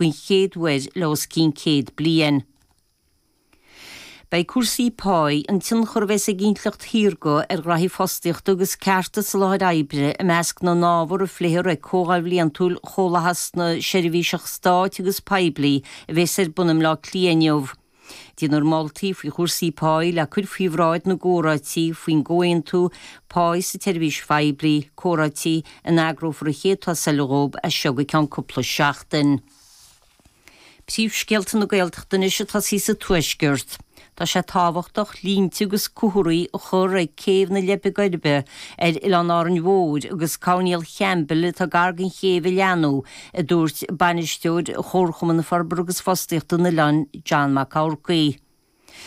buin chéadhfuir leos cín céad bliain. Bei cuasaí páid an tin churbheith a gintlacht híorgo graithí fostaíocht agus ceartas láid aibre a measc na nábhar a phléir ag cógáil blian túil chólahas na seirbhíseach stáit agus paibli a bheits bunam lá clíaneomh. Dí normaltaí faoi cuasaí páid le chuid fíomhráid na góráidtí faoin ggóin tú páid sa teirbhís feibli córáidtí an agrófar a chéadtá salób a seoga ceann cúpla seachtain. Príomh scealta na Gaeltachtain is tá sí sa tuaisgirt. Tá sé táhachtach línte agus cuthraí a chur ag céimh na lebegaidbe an áran bhód agus cáineal cheambal tá gargan chéimh leanú a dúirt banisteúd chórchuman na farbar agus fostaíochta na lean John Macaulay.